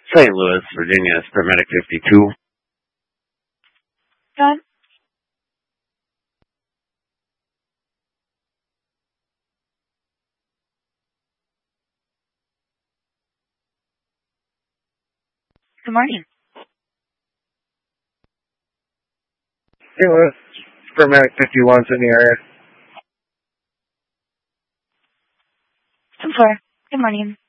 St. Louis, Virginia, paramedic 52. Go ahead. Good morning. St. Louis, paramedic 51's in the area. 10-4. Good morning.